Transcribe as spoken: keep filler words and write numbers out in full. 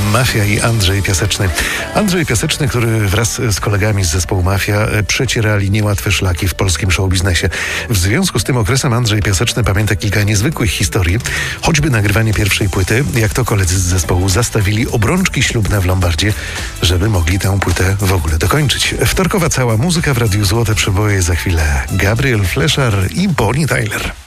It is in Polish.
Mafia i Andrzej Piaseczny. Andrzej Piaseczny, który wraz z kolegami z zespołu Mafia przecierali niełatwe szlaki w polskim showbiznesie. W związku z tym okresem Andrzej Piaseczny pamięta kilka niezwykłych historii, choćby nagrywanie pierwszej płyty, jak to koledzy z zespołu zastawili obrączki ślubne w Lombardzie, żeby mogli tę płytę w ogóle dokończyć. Wtorkowa cała muzyka w Radiu Złote Przeboje, za chwilę Gabriel Fleszar i Bonnie Tyler.